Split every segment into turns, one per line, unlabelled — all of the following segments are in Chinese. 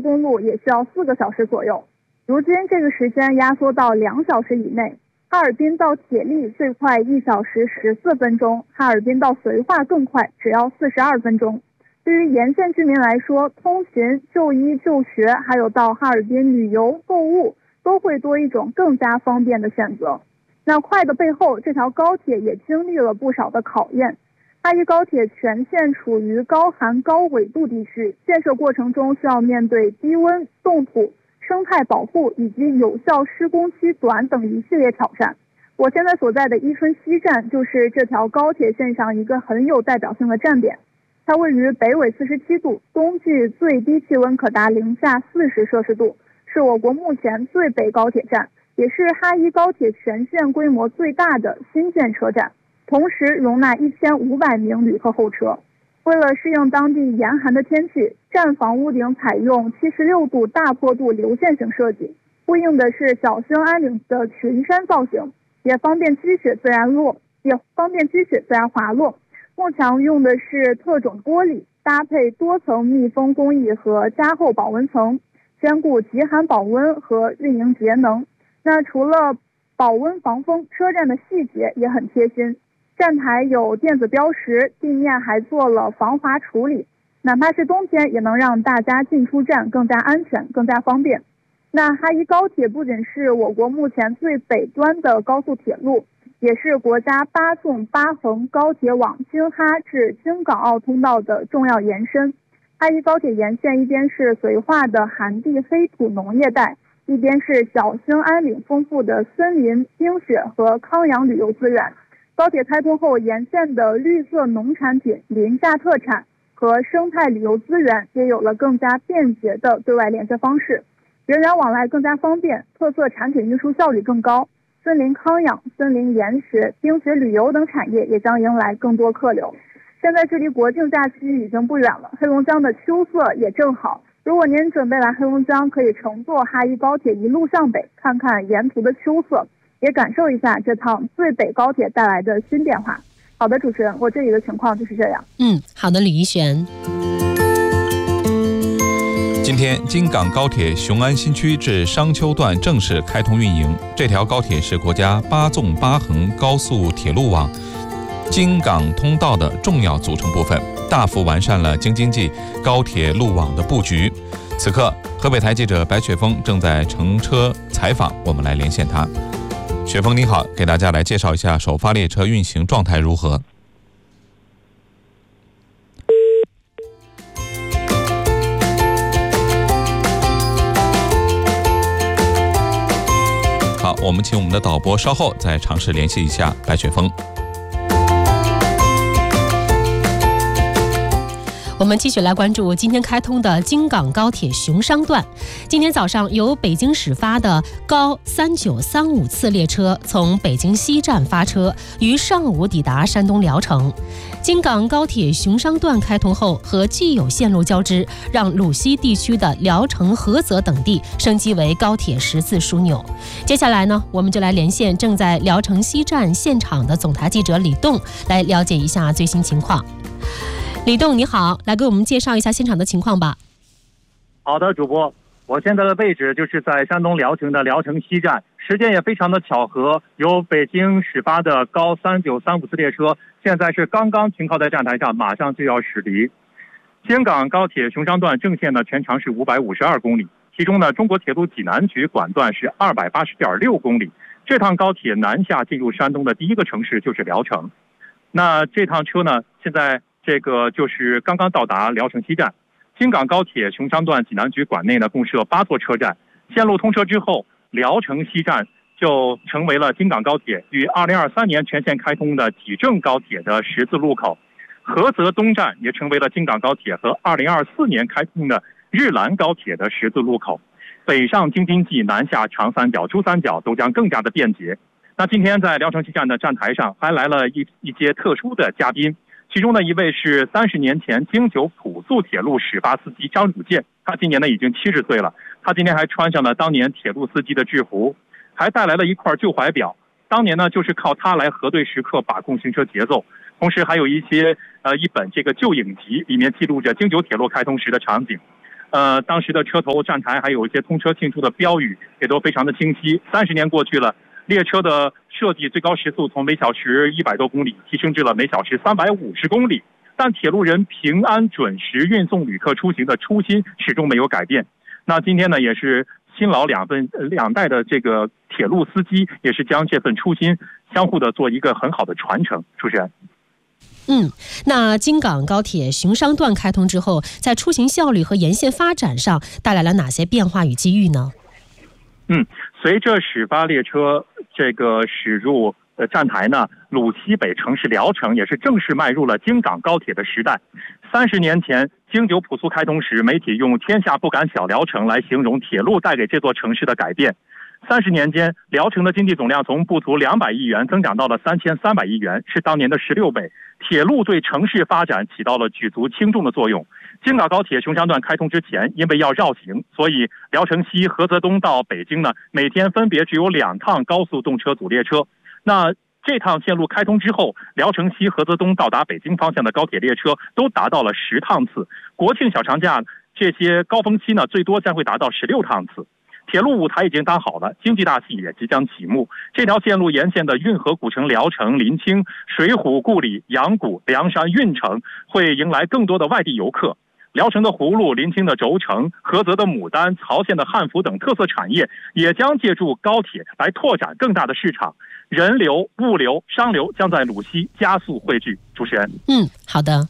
公路也需要4个小时左右，如今这个时间压缩到2小时以内。哈尔滨到铁力最快1小时14分钟，哈尔滨到绥化更快，只要42分钟。对于沿线居民来说，通勤、就医、就学，还有到哈尔滨旅游、购物，都会多一种更加方便的选择。那快的背后，这条高铁也经历了不少的考验。哈一高铁全线处于高寒高纬度地区，建设过程中需要面对低温、冻土、生态保护以及有效施工期短等一系列挑战。我现在所在的伊春西站就是这条高铁线上一个很有代表性的站点。它位于北纬47度，冬季最低气温可达零下40摄氏度，是我国目前最北高铁站，也是哈一高铁全线规模最大的新建车站，同时容纳1500名旅客候车。为了适应当地严寒的天气，站房屋顶采用76度大坡度流线型设计，呼应的是小兴安岭的群山造型，也方便积雪自然滑落。幕墙用的是特种玻璃，搭配多层密封工艺和加厚保温层，兼顾极寒保温和运营节能。那除了保温防风，车站的细节也很贴心。站台有电子标识，地面还做了防滑处理，哪怕是冬天也能让大家进出站更加安全、更加方便。那哈一高铁不仅是我国目前最北端的高速铁路，也是国家8纵8横高铁网京哈至京港澳通道的重要延伸。哈一高铁沿线一边是绥化的寒地黑土农业带，一边是小兴安岭丰富的森林、冰雪和康养旅游资源。高铁开通后，沿线的绿色农产品、林下特产和生态旅游资源也有了更加便捷的对外连接方式，人员往来更加方便，特色产品运输效率更高。森林康养、森林研学、冰雪旅游等产业也将迎来更多客流。现在距离国庆假期已经不远了，黑龙江的秋色也正好。如果您准备来黑龙江，可以乘坐哈一高铁一路向北，看看沿途的秋色，也感受一下这趟最北高铁带来的新变化。好的，主持人，我这里的情况就是这样。
好的，吕怡璇。
今天，京港高铁雄安新区至商丘段正式开通运营。这条高铁是国家8纵8横高速铁路网京港通道的重要组成部分，大幅完善了京津冀高铁路网的布局。此刻，河北台记者白雪峰正在乘车采访，我们来连线他。雪峰你好，给大家来介绍一下首发列车运行状态如何？好，我们请我们的导播稍后再尝试联系一下白雪峰。
我们继续来关注今天开通的京港高铁雄商段。今天早上由北京始发的高3935次列车从北京西站发车，于上午抵达山东聊城。京港高铁雄商段开通后，和既有线路交织，让鲁西地区的聊城、菏泽等地升级为高铁10字枢纽。接下来呢，我们就来连线正在聊城西站现场的总台记者李栋，来了解一下最新情况。李栋你好，来给我们介绍一下现场的情况吧。
好的，主播，我现在的位置就是在山东聊城的聊城西站，时间也非常的巧合，由北京始发的高3935次列车现在是刚刚停靠在站台上，马上就要驶离。京港高铁雄商段正线呢全长是552公里，其中呢中国铁路济南局管段是280.6公里。这趟高铁南下进入山东的第一个城市就是聊城。那这趟车呢现在这个就是刚刚到达聊城西站。京港高铁雄商段济南局管内呢共设8座车站，线路通车之后，聊城西站就成为了京港高铁于2023年全线开通的济郑高铁的10字路口。菏泽东站也成为了京港高铁和2024年开通的日兰高铁的10字路口。北上京津冀，南下长三角、珠三角都将更加的便捷。那今天在聊城西站的站台上还来了一些特殊的嘉宾，其中的一位是30年前京九普速铁路始发司机张汝健，他今年呢已经70岁了。他今天还穿上了当年铁路司机的制服，还带来了一块旧怀表。当年呢就是靠它来核对时刻，把控行车节奏。同时还有一本这个旧影集，里面记录着京九铁路开通时的场景。 当时的车头站台还有一些通车庆祝的标语也都非常的清晰。30年过去了，列车的设计最高时速从每小时100多公里提升至了每小时350公里，但铁路人平安准时运送旅客出行的初心始终没有改变。那今天呢，也是新老两代的这个铁路司机也是将这份初心相互的做一个很好的传承。主持人。
那京港高铁熊商段开通之后，在出行效率和沿线发展上带来了哪些变化与机遇呢？
随着始发列车这个驶入站台呢，鲁西北城市聊城也是正式迈入了京港高铁的时代。30年前，京九普速开通时，媒体用"天下不敢小聊城"来形容铁路带给这座城市的改变。30年间，聊城的经济总量从不足200亿元增长到了3300亿元，是当年的16倍。铁路对城市发展起到了举足轻重的作用。京港高铁熊商段开通之前，因为要绕行，所以聊城西、菏泽东到北京呢，每天分别只有2趟高速动车组列车。那这趟线路开通之后，聊城西、菏泽东到达北京方向的高铁列车都达到了10趟次。国庆小长假这些高峰期呢，最多将会达到16趟次。铁路舞台已经搭好了，经济大戏也即将启幕。这条线路沿线的运河古城聊城、临清、水浒故里、阳谷、梁山、运城会迎来更多的外地游客。聊城的葫芦、临清的轴承、菏泽的牡丹、曹县的汉服等特色产业也将借助高铁来拓展更大的市场。人流、物流、商流将在鲁西加速汇聚。主持人。
好的。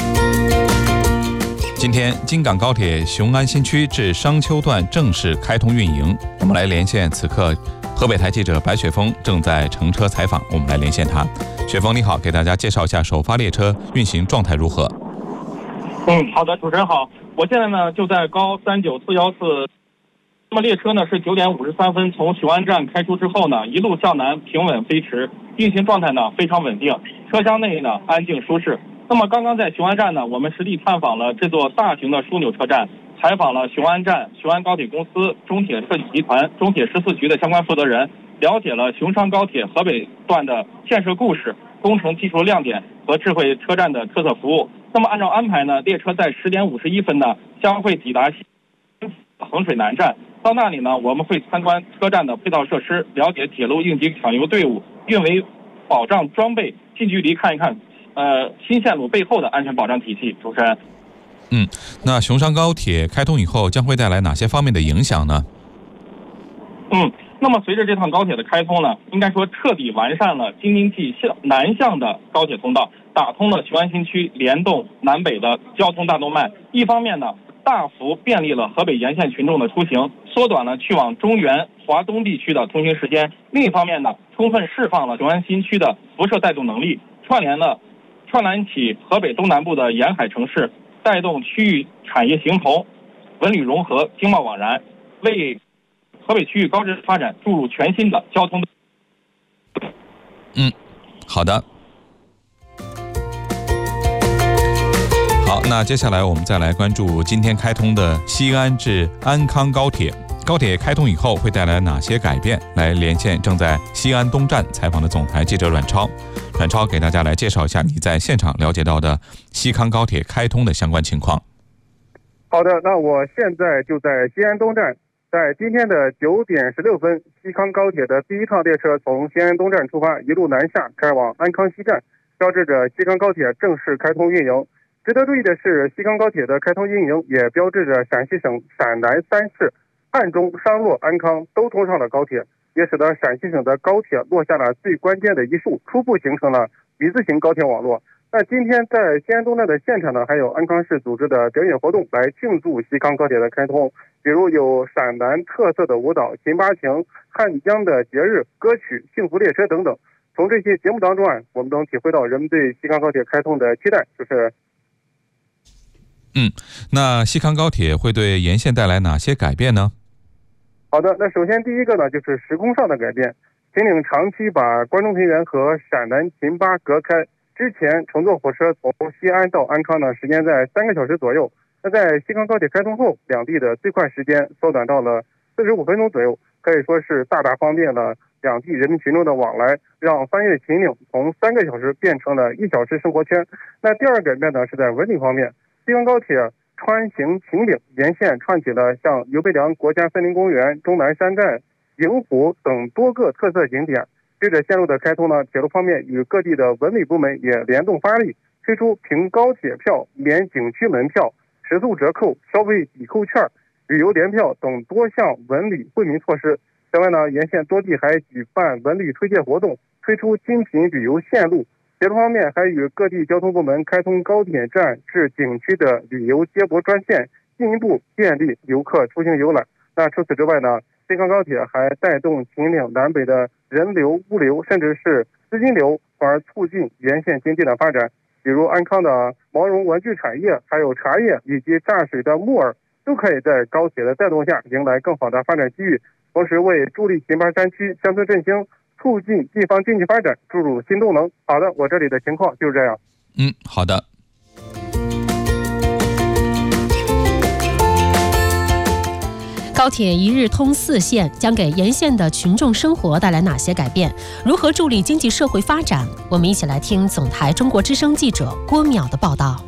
今天，京港高铁雄安新区至商丘段正式开通运营。我们来连线此刻河北台记者白雪峰正在乘车采访，我们来连线他。雪峰你好，给大家介绍一下首发列车运行状态如何？
好的，主持人好，我现在呢就在高39414。那么列车呢是9点53分从雄安站开出之后呢，一路向南平稳飞驰，运行状态呢非常稳定，车厢内呢安静舒适。那么刚刚在雄安站呢，我们实地探访了这座大型的枢纽车站，采访了雄安站、雄安高铁公司、中铁设计集团、中铁14局的相关负责人，了解了熊商高铁河北段的建设故事、工程技术亮点和智慧车站的特色服务。那么按照安排呢，列车在10点51分呢将会抵达衡水南站。到那里呢，我们会参观车站的配套设施，了解铁路应急抢油队伍、运维保障装备，近距离看一看新线路背后的安全保障体系。主持人。
那熊商高铁开通以后将会带来哪些方面的影响呢？
那么随着这趟高铁的开通呢，应该说彻底完善了京津冀南向的高铁通道，打通了雄安新区联动南北的交通大动脉。一方面呢，大幅便利了河北沿线群众的出行，缩短了去往中原、华东地区的通行时间；另一方面呢，充分释放了雄安新区的辐射带动能力，串联起河北东南部的沿海城市，带动区域产业形同、文旅融合、经贸往然，为河北区域高质发展注入全新的交通。
好的。好，那接下来我们再来关注今天开通的西安至安康高铁。高铁开通以后会带来哪些改变？来连线正在西安东站采访的总台记者阮超。阮超给大家来介绍一下你在现场了解到的西康高铁开通的相关情况。
好的，那我现在就在西安东站，在今天的9点16分，西康高铁的第一趟列车从西安东站出发，一路南下开往安康西站，标志着西康高铁正式开通运营。值得注意的是，西康高铁的开通运营也标志着陕西省陕南3市汉中、商洛、安康都通上了高铁，也使得陕西省的高铁落下了最关键的一树，初步形成了V字形高铁网络。那今天在西安东站的现场呢，还有安康市组织的表演活动来庆祝西康高铁的开通，比如有陕南特色的舞蹈、秦巴情、汉江的节日歌曲、幸福列车等等。从这些节目当中我们能体会到人们对西康高铁开通的期待。就是
那西康高铁会对沿线带来哪些改变呢？
好的，那首先第一个呢，就是时空上的改变。秦岭长期把关中平原和陕南秦巴隔开，之前乘坐火车从西安到安康呢，时间在3个小时左右。那在西康高铁开通后，两地的最快时间缩短到了45分钟左右，可以说是大大方便了两地人民群众的往来，让翻越秦岭从3个小时变成了1小时生活圈。那第二个改变呢，是在文旅方面。西康高铁川行秦岭沿线串起了像刘备梁国家森林公园、终南山寨、营湖等多个特色景点。随着线路的开通呢，铁路方面与各地的文旅部门也联动发力，推出凭高铁票免景区门票、食宿折扣、消费抵扣券、旅游联票等多项文旅惠民措施。此外呢，沿线多地还举办文旅推介活动，推出精品旅游线路。铁路方面还与各地交通部门开通高铁站至景区的旅游接驳专线，进一步便利游客出行游览。那除此之外呢，京杭高铁还带动秦岭南北的人流、物流，甚至是资金流，从而促进沿线经济的发展。比如安康的毛绒玩具产业，还有茶叶以及榨水的木耳，都可以在高铁的带动下迎来更好的发展机遇，同时为助力秦巴山区乡村振兴、促进地方经济发展注入新动能。好的，我这里的情况就是这样。
好的。
高铁一日通4线将给沿线的群众生活带来哪些改变？如何助力经济社会发展？我们一起来听总台中国之声记者郭淼的报道。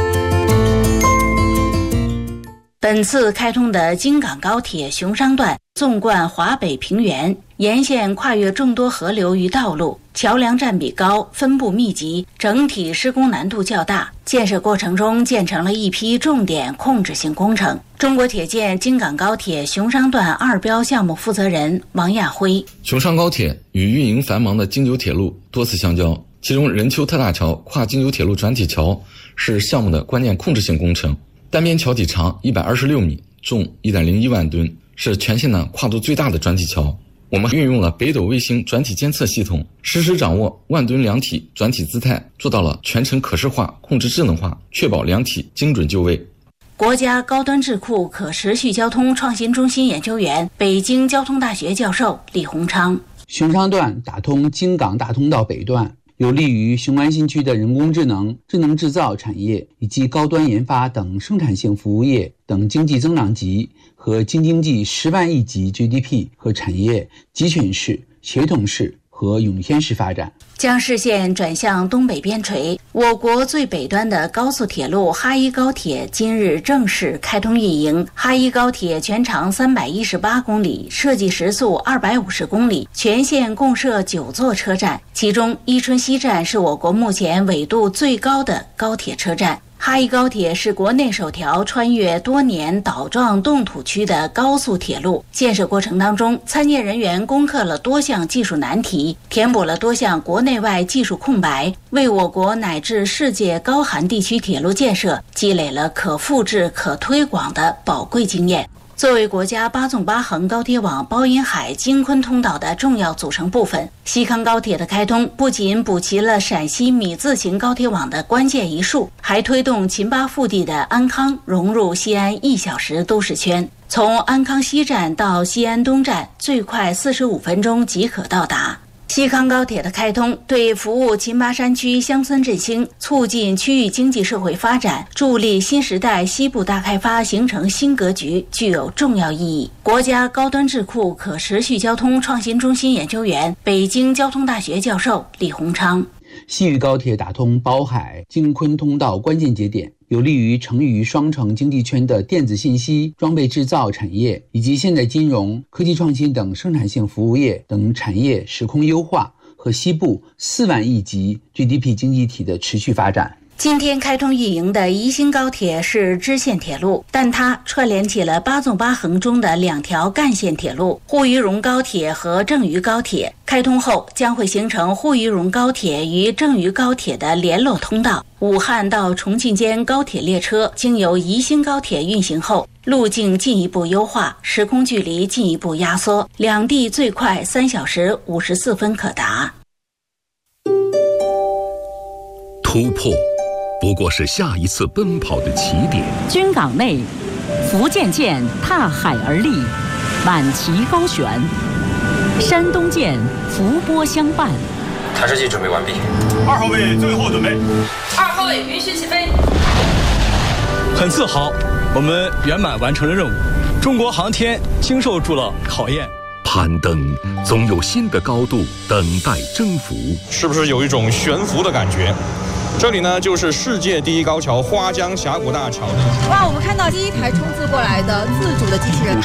本次开通的京港高铁熊商段纵贯华北平原，沿线跨越众多河流与道路，桥梁占比高，分布密集，整体施工难度较大。建设过程中建成了一批重点控制性工程。中国铁建京港高铁熊商段2标项目负责人王亚辉：
熊商高铁与运营繁忙的京九铁路多次相交，其中任丘特大桥跨京九铁路转体桥是项目的关键控制性工程。单边桥体长126米，重1.01万吨，是全线跨度最大的转体桥。我们运用了北斗卫星转体监测系统，实时掌握万吨梁体转体姿态，做到了全程可视化、控制智能化，确保梁体精准就位。
国家高端智库可持续交通创新中心研究员、北京交通大学教授李洪昌：
熊商段打通京港大通道北段，有利于雄安新区的人工智能、智能制造产业以及高端研发等生产性服务业等经济增长极和京津冀10万亿级 GDP 和产业集群式、协同式和涌现式发展。
将视线转向东北边陲，我国最北端的高速铁路哈一高铁今日正式开通运营。哈一高铁全长318公里，设计时速250公里，全线共设9座车站，其中伊春西站是我国目前纬度最高的高铁车站。哈一高铁是国内首条穿越多年岛状冻土区的高速铁路。建设过程当中，参建人员攻克了多项技术难题，填补了多项国内外技术空白，为我国乃至世界高寒地区铁路建设积累了可复制、可推广的宝贵经验。作为国家8纵8横高铁网包银海京昆通道的重要组成部分，西康高铁的开通不仅补齐了陕西米字形高铁网的关键一数，还推动秦巴腹地的安康融入西安1小时都市圈。从安康西站到西安东站，最快45分钟即可到达。西康高铁的开通对服务秦巴山区乡村振兴、促进区域经济社会发展、助力新时代西部大开发形成新格局具有重要意义。国家高端智库可持续交通创新中心研究员、北京交通大学教授李洪昌：
西渝高铁打通宝海、京昆通道关键节点，有利于成渝双城经济圈的电子信息、装备制造产业以及现代金融、科技创新等生产性服务业等产业时空优化和西部4万亿级 GDP 经济体的持续发展。
今天开通运营的宜兴高铁是支线铁路，但它串联起了8纵8横中的2条干线铁路——沪渝蓉高铁和郑渝高铁。开通后将会形成沪渝蓉高铁与郑渝高铁的联络通道。武汉到重庆间高铁列车经由宜兴高铁运行后，路径进一步优化，时空距离进一步压缩，两地最快3小时54分可达。
突破不过是下一次奔跑的起点。
军港内，福建舰踏海而立，满旗高悬；山东舰伏波相伴。
弹射器准备完毕。
2号位最后准备。
2号位允许起飞。
很自豪，我们圆满完成了任务。中国航天经受住了考验。
攀登总有新的高度等待征服。
是不是有一种悬浮的感觉？
这里呢就是世界第一高桥花江峡谷大桥的。
哇，我们看到第一台冲刺过来的自主的机器人。